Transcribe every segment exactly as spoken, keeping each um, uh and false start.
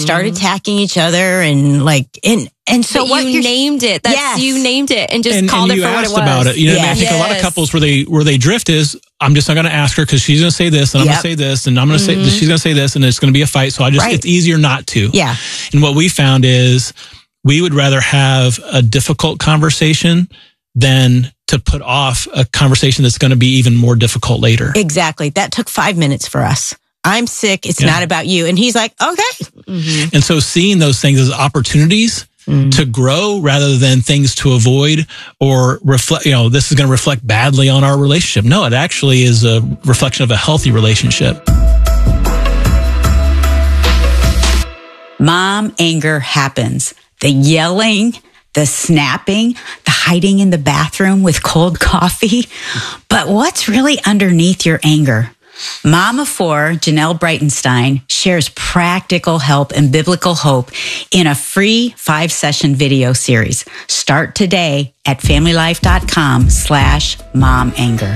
start attacking each other and like, and, and so but what you named it. That's, yes. you named it and just and, called and it for you what it asked was. about it. You know, Yes. I, mean, I think Yes. a lot of couples where they where they drift is, I'm just not going to ask her because she's going to say this, and I'm Yep. going to say this, and I'm going to Mm-hmm. say she's going to say this, and it's going to be a fight. So I just Right. it's easier not to. Yeah. And what we found is we would rather have a difficult conversation than to put off a conversation that's going to be even more difficult later. Exactly. That took five minutes for us. I'm sick. It's Yeah. not about you. And he's like, okay. Mm-hmm. And so seeing those things as opportunities Mm. to grow rather than things to avoid or reflect, you know, this is going to reflect badly on our relationship. No, it actually is a reflection of a healthy relationship. Mom anger happens. The yelling, the snapping, the hiding in the bathroom with cold coffee. But what's really underneath your anger? Mom of four, Janelle Breitenstein, shares practical help and biblical hope in a free five-session video series. Start today at familylife.com slash mom anger.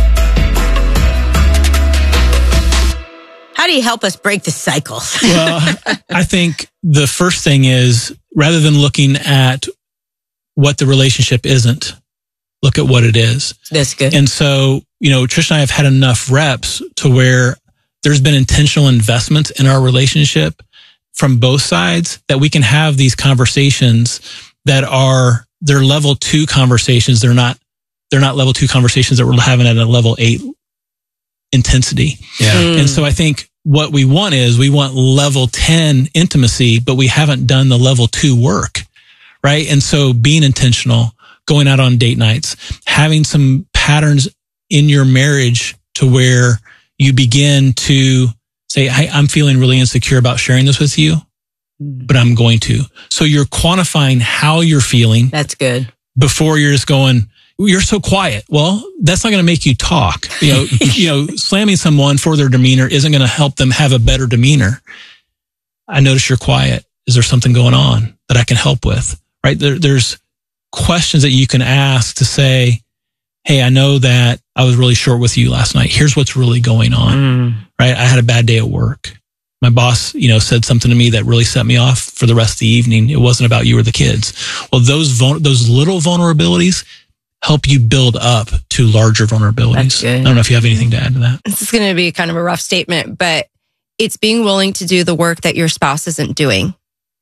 How do you help us break the cycle? Well, I think the first thing is rather than looking at what the relationship isn't, look at what it is. That's good. And so, you know, Trish and I have had enough reps to where there's been intentional investments in our relationship from both sides that we can have these conversations that are, they're level two conversations. They're not, they're not level two conversations that we're having at a level eight intensity. Yeah. Mm. And so I think what we want is we want level ten intimacy, but we haven't done the level two work. Right. And so being intentional, going out on date nights, having some patterns in your marriage to where you begin to say, hey, I'm feeling really insecure about sharing this with you, but I'm going to. So you're quantifying how you're feeling That's good. before you're just going, you're so quiet. Well, that's not going to make you talk. You know, you know, slamming someone for their demeanor isn't going to help them have a better demeanor. I notice you're quiet. Is there something going on that I can help with? Right? There, there's questions that you can ask to say, hey, I know that I was really short with you last night. Here's what's really going on. Mm. Right? I had a bad day at work. My boss, you know, said something to me that really set me off for the rest of the evening. It wasn't about you or the kids. Well, those vul- those little vulnerabilities help you build up to larger vulnerabilities. That's good. I don't know if you have anything to add to that. This is going to be kind of a rough statement, but it's being willing to do the work that your spouse isn't doing.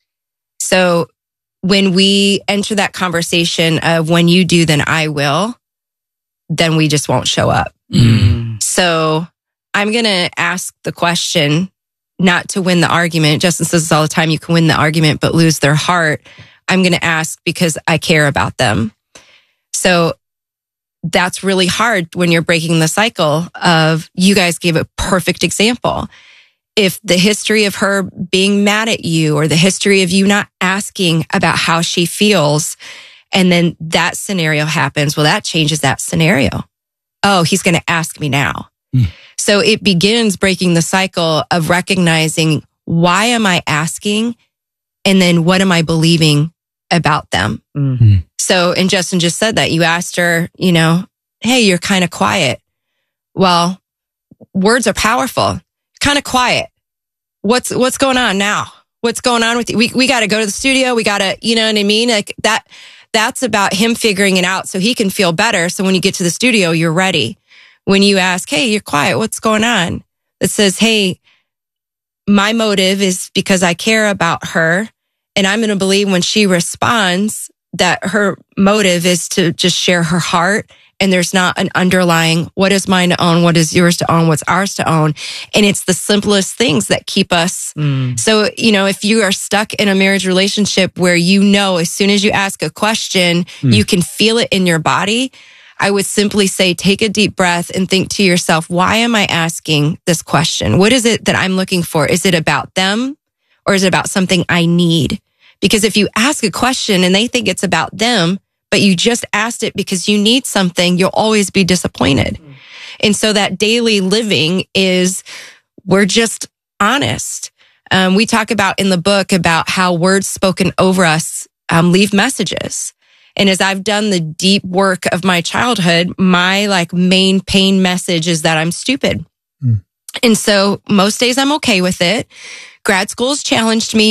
So when we enter that conversation of when you do, then I will, then we just won't show up. Mm. So I'm going to ask the question, not to win the argument. Justin says this all the time, you can win the argument, but lose their heart. I'm going to ask because I care about them. So that's really hard when you're breaking the cycle of, you guys gave a perfect example. If the history of her being mad at you or the history of you not asking about how she feels, and then that scenario happens, well, that changes that scenario. Oh, he's going to ask me now. Mm. So it begins breaking the cycle of recognizing, why am I asking? And then what am I believing about them? Mm. So, and Justin just said that. You asked her, you know, hey, you're kind of quiet. Well, words are powerful. Kind of quiet. What's what's going on now? What's going on with you? We we got to go to the studio. We got to, you know what I mean? Like that. That's about him figuring it out so he can feel better. So when you get to the studio, you're ready. When you ask, hey, you're quiet. What's going on? It says, hey, my motive is because I care about her, and I'm going to believe when she responds that her motive is to just share her heart. And there's not an underlying, what is mine to own? What is yours to own? What's ours to own? And it's the simplest things that keep us. Mm. So, you know, if you are stuck in a marriage relationship where you know, as soon as you ask a question, Mm. you can feel it in your body, I would simply say, take a deep breath and think to yourself, why am I asking this question? What is it that I'm looking for? Is it about them or is it about something I need? Because if you ask a question and they think it's about them, but you just asked it because you need something, you'll always be disappointed. Mm. And so that daily living is, we're just honest. Um, we talk about in the book about how words spoken over us um, leave messages. And as I've done the deep work of my childhood, my like main pain message is that I'm stupid. Mm. And so most days I'm okay with it. Grad school's challenged me